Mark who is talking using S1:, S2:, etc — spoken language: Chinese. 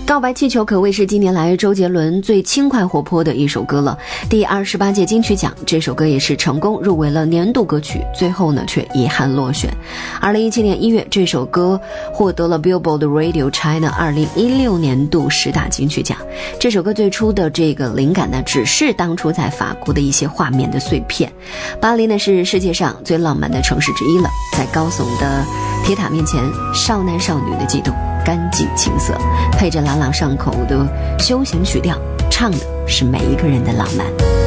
S1: 告白气球可谓是近年来周杰伦最轻快活泼的一首歌了。第28届金曲奖，这首歌也是成功入围了年度歌曲，最后呢却遗憾落选。2017年1月，这首歌获得了 Billboard Radio China 2016年度10大金曲奖。这首歌最初的这个灵感呢，只是当初在法国的一些画面的碎片。巴黎呢是世界上最浪漫的城市之一了，在高耸的铁塔面前，少男少女的悸动干净青涩，配着朗朗上口的休闲曲调，唱的是每一个人的浪漫。